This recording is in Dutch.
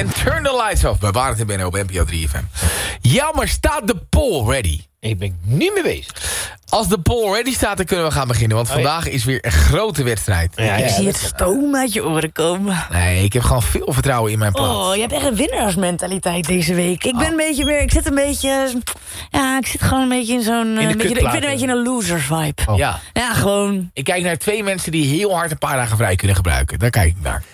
en Turn the Lights Off. Bij Barend en Benno op NPO 3FM. Ja, maar staat de poll ready? Ik ben niet mee bezig. Als de poll ready staat, dan kunnen we gaan beginnen. Want vandaag is weer een grote wedstrijd. Ja, Ik zie het stoom uit je oren komen. Nee, ik heb gewoon veel vertrouwen in mijn plan. Oh, je hebt echt een winnaarsmentaliteit deze week. Ik ben een beetje meer... Ik zit een beetje... Ja, ik zit gewoon een beetje in zo'n... ik ben een beetje in een loser vibe. Ja. Ja, gewoon... Ik kijk naar 2 mensen die heel hard een paar dagen vrij kunnen gebruiken. Daar kijk ik naar.